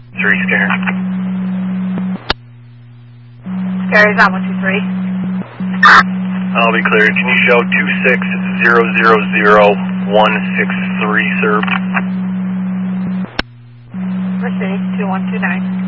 3 Scanner. Scary's on 123. I'll be cleared. Can you show 260000163, sir? Mercedes 2129.